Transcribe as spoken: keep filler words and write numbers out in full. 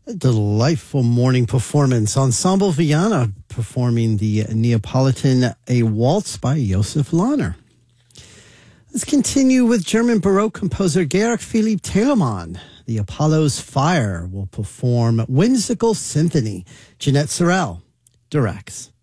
A delightful morning performance. Ensemble Vienna performing the Neapolitan, a waltz by Josef Lahner. Let's continue with German Baroque composer Georg Philipp Telemann. The Apollo's Fire will perform Whimsical Symphony. Jeanette Sorrell directs.